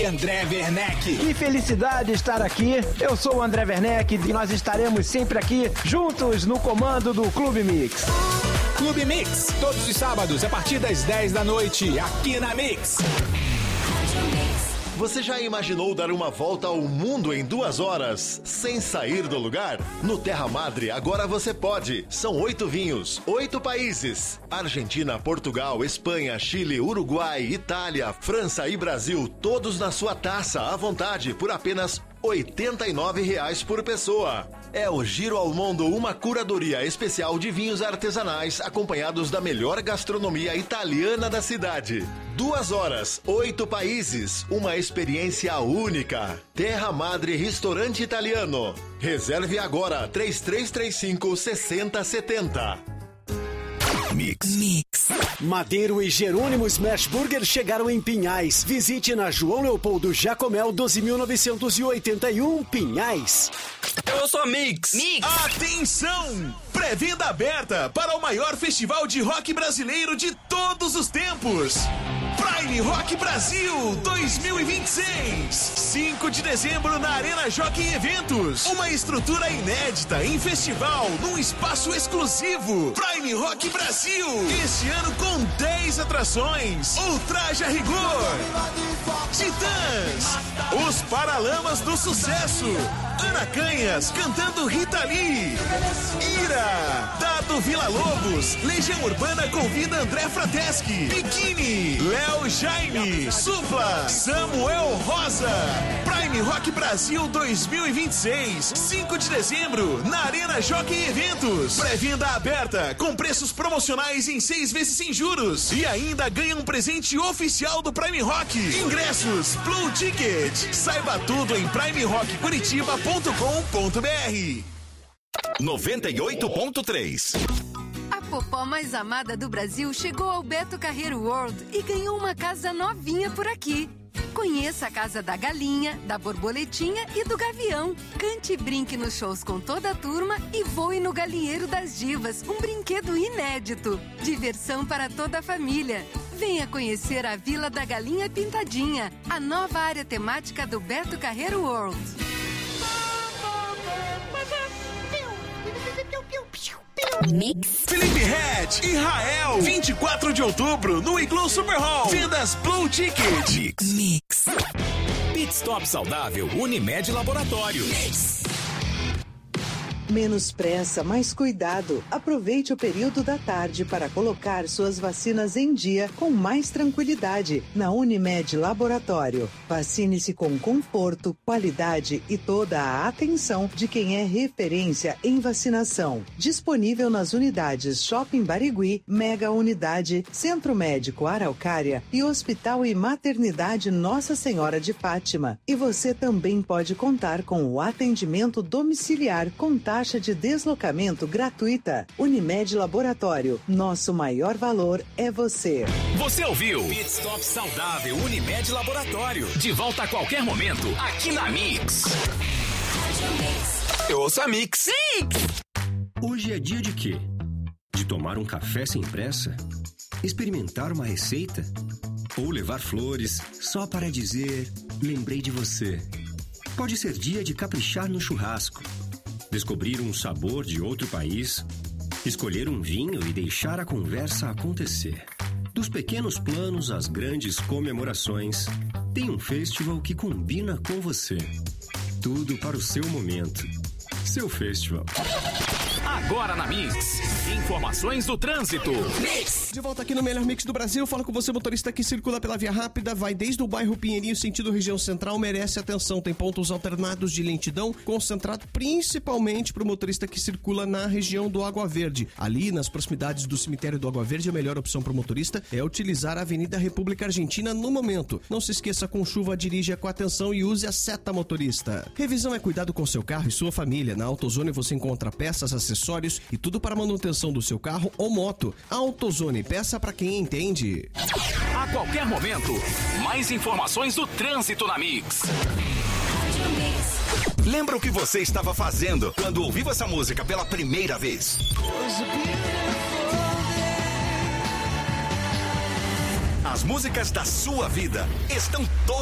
André Werneck. Que felicidade estar aqui. Eu sou o André Werneck e nós estaremos sempre aqui juntos no comando do Clube Mix. Clube Mix, todos os sábados a partir das 10 da noite, aqui na Mix. Você já imaginou dar uma volta ao mundo em 2 horas, sem sair do lugar? No Terra Madre, agora você pode. São 8 vinhos, 8 países. Argentina, Portugal, Espanha, Chile, Uruguai, Itália, França e Brasil, todos na sua taça, à vontade, por apenas R$ 89 por pessoa. É o Giro ao Mundo, uma curadoria especial de vinhos artesanais acompanhados da melhor gastronomia italiana da cidade. 2 horas, 8 países, uma experiência única. Terra Madre Restaurante Italiano. Reserve agora 3335-6070. Mix. Madeiro e Jerônimo Smash Burger chegaram em Pinhais. Visite na João Leopoldo Jacomel 12.981 Pinhais. Eu sou a Mix. Atenção! Pré-venda aberta para o maior festival de rock brasileiro de todos os tempos. Prime Rock Brasil 2026. 5 de dezembro na Arena Jockey Eventos. Uma estrutura inédita em festival num espaço exclusivo. Prime Rock Brasil. Este ano com 10 atrações. Ultraje a Rigor. Titãs. Os Paralamas do Sucesso. Ana Canhas cantando Rita Lee. Ira. Dado Vila Lobos. Legião Urbana convida André Frateschi. Biquíni. Léo Jaime. Supla. Samuel Rosa. Prime Rock Brasil 2026. 5 de dezembro na Arena Jockey Eventos. Pré-venda aberta com preços promocionais em 6 vezes sem juros. E ainda ganha um presente oficial do Prime Rock. Ingressos Blue Ticket. Saiba tudo em primerockcuritiba.com.br. 98.3. A popó mais amada do Brasil chegou ao Beto Carreiro World e ganhou uma casa novinha por aqui. Conheça a Casa da Galinha, da Borboletinha e do Gavião. Cante e brinque nos shows com toda a turma e voe no Galinheiro das Divas, um brinquedo inédito. Diversão para toda a família. Venha conhecer a Vila da Galinha Pintadinha, a nova área temática do Beto Carreiro World. Mix. Felipe Red e Rael, 24 de outubro no Igloo Super Hall. Vendas Blue Ticket. Mix. Pit Stop Saudável Unimed Laboratório. Mix. Menos pressa, mais cuidado. Aproveite o período da tarde para colocar suas vacinas em dia com mais tranquilidade na Unimed Laboratório. Vacine-se com conforto, qualidade e toda a atenção de quem é referência em vacinação. Disponível nas unidades Shopping Barigui, Mega Unidade, Centro Médico Araucária e Hospital e Maternidade Nossa Senhora de Fátima. E você também pode contar com o atendimento domiciliar com taxa de deslocamento gratuita. Unimed Laboratório. Nosso maior valor é você. Você ouviu? Pit Stop Saudável Unimed Laboratório. De volta a qualquer momento, aqui na Mix. Eu ouço a Mix. Hoje é dia de quê? De tomar um café sem pressa? Experimentar uma receita? Ou levar flores só para dizer, lembrei de você. Pode ser dia de caprichar no churrasco. Descobrir um sabor de outro país, escolher um vinho e deixar a conversa acontecer. Dos pequenos planos às grandes comemorações, tem um festival que combina com você. Tudo para o seu momento. Seu festival. Agora na Mix, informações do trânsito. Mix. De volta aqui no melhor Mix do Brasil, falo com você, motorista que circula pela Via Rápida, vai desde o bairro Pinheirinho, sentido região central, merece atenção, tem pontos alternados de lentidão, concentrado principalmente para o motorista que circula na região do Água Verde. Ali, nas proximidades do cemitério do Água Verde, a melhor opção para o motorista é utilizar a Avenida República Argentina no momento. Não se esqueça, com chuva, dirija com atenção e use a seta, motorista. Revisão é cuidado com seu carro e sua família. Na AutoZone você encontra peças, acessórios e tudo para a manutenção do seu carro ou moto. AutoZone, peça para quem entende. A qualquer momento, mais informações do trânsito na Mix. Lembra o que você estava fazendo quando ouviu essa música pela primeira vez? As músicas da sua vida estão todas